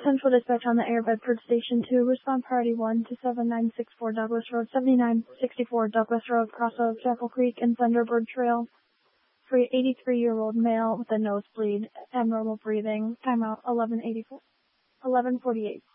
Central Dispatch on the air, Bedford Station 2. Respond priority 1 to 7964 Douglas Road, 7964 Douglas Road, cross of Jackal Creek and Thunderbird Trail. For 83-year-old male with a nosebleed, abnormal breathing. Timeout 11:48.